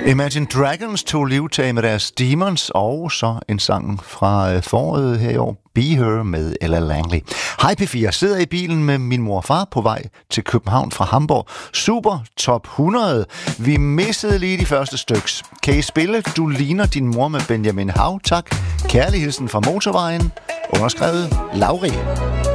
Imagine Dragons tog livtag med deres Demons, og så en sang fra foråret her i år, Be Her med Ella Langley. Hej P4, sidder i bilen med min mor og far på vej til København fra Hamburg. Super top 100. Vi missede lige de første styks. Kan I spille Du ligner din mor med Benjamin Hav? Tak. Kærlig hilsen fra motorvejen. Underskrevet Lauri.